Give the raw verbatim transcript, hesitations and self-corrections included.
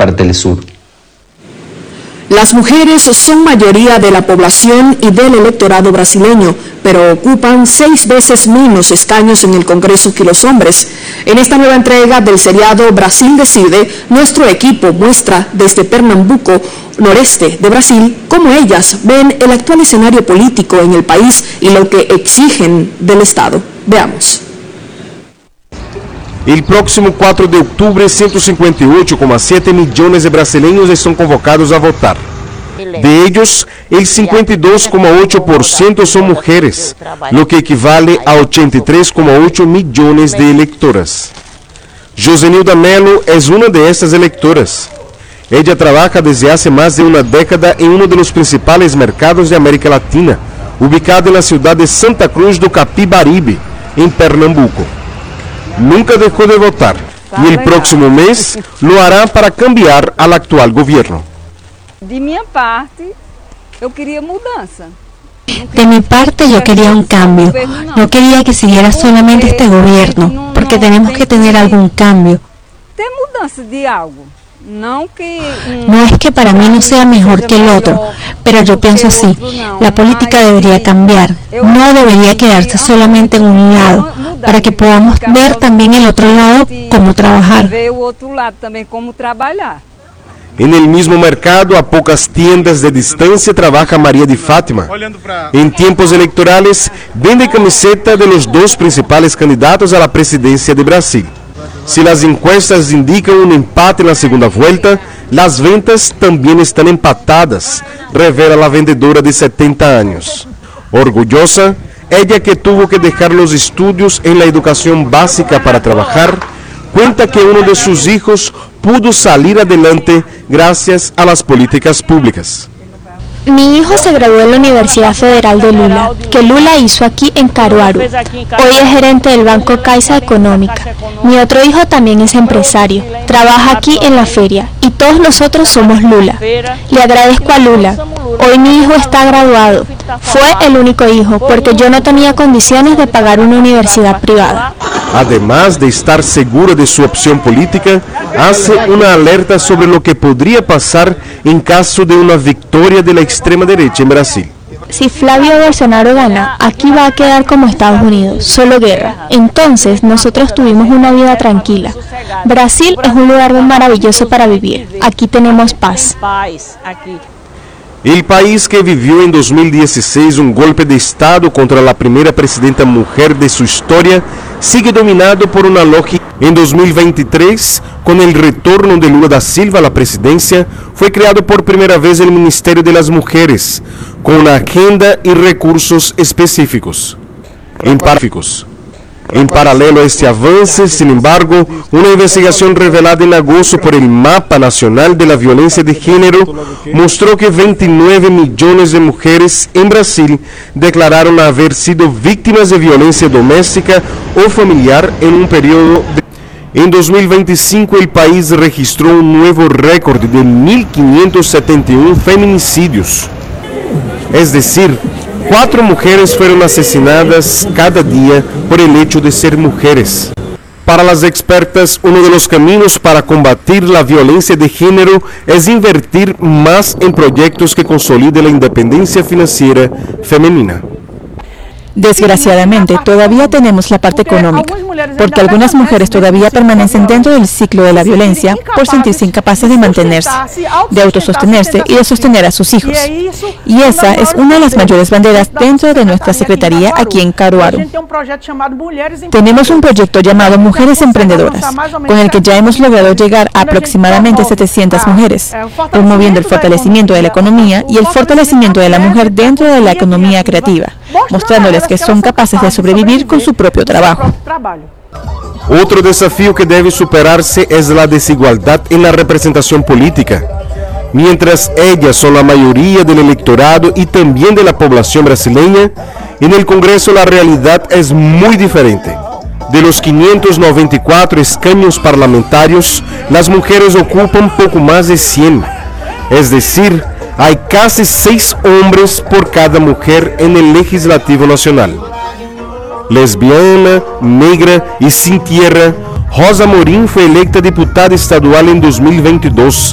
para Telesur. Las mujeres son mayoría de la población y del electorado brasileño, pero ocupan seis veces menos escaños en el Congreso que los hombres. En esta nueva entrega del seriado Brasil Decide, nuestro equipo muestra desde Pernambuco, noreste de Brasil, cómo ellas ven el actual escenario político en el país y lo que exigen del Estado. Veamos. El próximo cuatro de octubre, ciento cincuenta y ocho coma siete millones de brasileños están convocados a votar. De ellos, el cincuenta y dos coma ocho por ciento son mujeres, lo que equivale a ochenta y tres coma ocho millones de electoras. Josenilda Melo es una de estas electoras. Ella trabaja desde hace más de una década en uno de los principales mercados de América Latina, ubicado en la ciudad de Santa Cruz do Capibaribe, en Pernambuco. Nunca dejó de votar y el próximo mes lo hará para cambiar al actual gobierno. De mi parte, yo quería mudanza. De mi parte yo quería un cambio. No quería que siguiera solamente este gobierno, porque tenemos que tener algún cambio. Ter mudança de algo. No, que, no es que para mí no sea mejor que el otro, pero yo pienso así, la política debería cambiar, no debería quedarse solamente en un lado, para que podamos ver también el otro lado cómo trabajar. En el mismo mercado, a pocas tiendas de distancia, trabaja María de Fátima. En tiempos electorales, vende camiseta de los dos principales candidatos a la presidencia de Brasil. Si las encuestas indican un empate en la segunda vuelta, las ventas también están empatadas, revela la vendedora de setenta años. Orgullosa, ella que tuvo que dejar los estudios en la educación básica para trabajar, cuenta que uno de sus hijos pudo salir adelante gracias a las políticas públicas. Mi hijo se graduó en la Universidad Federal de Lula, que Lula hizo aquí en Caruaru. Hoy es gerente del Banco Caixa Económica. Mi otro hijo también es empresario, trabaja aquí en la feria y todos nosotros somos Lula. Le agradezco a Lula. Hoy mi hijo está graduado. Fue el único hijo porque yo no tenía condiciones de pagar una universidad privada. Además de estar segura de su opción política, hace una alerta sobre lo que podría pasar en caso de una victoria de la extrema derecha en Brasil. Si Flavio Bolsonaro gana, aquí va a quedar como Estados Unidos, solo guerra. Entonces nosotros tuvimos una vida tranquila. Brasil es un lugar maravilloso para vivir. Aquí tenemos paz. El país que vivió en dos mil dieciséis un golpe de Estado contra la primera presidenta mujer de su historia, sigue dominado por una lógica. En dos mil veintitrés, con el retorno de Lula da Silva a la presidencia, fue creado por primera vez el Ministerio de las Mujeres, con una agenda y recursos específicos. En párrafos. En paralelo a este avance, sin embargo, una investigación revelada en agosto por el Mapa Nacional de la Violencia de Género mostró que veintinueve millones de mujeres en Brasil declararon haber sido víctimas de violencia doméstica o familiar en un periodo de... En dos mil veinticinco, el país registró un nuevo récord de mil quinientos setenta y uno feminicidios. Es decir, cuatro mujeres fueron asesinadas cada día por el hecho de ser mujeres. Para las expertas, uno de los caminos para combatir la violencia de género es invertir más en proyectos que consoliden la independencia financiera femenina. Desgraciadamente, todavía tenemos la parte económica, porque algunas mujeres todavía permanecen dentro del ciclo de la violencia por sentirse incapaces de mantenerse, de autosostenerse y de sostener a sus hijos. Y esa es una de las mayores banderas dentro de nuestra secretaría aquí en Caruaru. Tenemos un proyecto llamado Mujeres Emprendedoras, con el que ya hemos logrado llegar a aproximadamente setecientas mujeres, promoviendo el fortalecimiento de la economía y el fortalecimiento de la mujer dentro de la economía creativa, mostrándoles que son capaces de sobrevivir con su propio trabajo. Otro desafío que debe superarse es la desigualdad en la representación política. Mientras ellas son la mayoría del electorado y también de la población brasileña, en el Congreso la realidad es muy diferente. De los quinientos noventa y cuatro escaños parlamentarios, las mujeres ocupan poco más de cien. Es decir, hay casi seis hombres por cada mujer en el Legislativo Nacional. Lesbiana, negra y sin tierra, Rosa Morim fue electa diputada estadual en dos mil veintidós,